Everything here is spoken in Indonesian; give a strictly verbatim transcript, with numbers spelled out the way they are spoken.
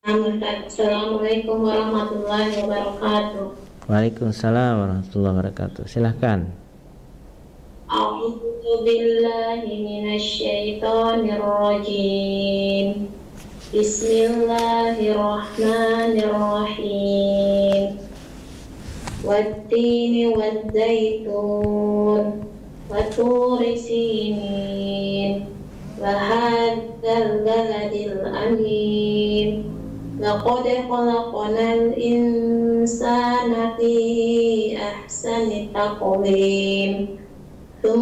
Assalamualaikum warahmatullahi wabarakatuh. Waalaikumsalam warahmatullahi wabarakatuh. Silahkan. A'udzu billahi minasy syaithanir rajim. Bismillahirrahmanirrahim. Wat-tini wad-zaitun wa turi sinin wa hadzal baladil amin. Laqad khalaqnal insana fi ahsani taqwim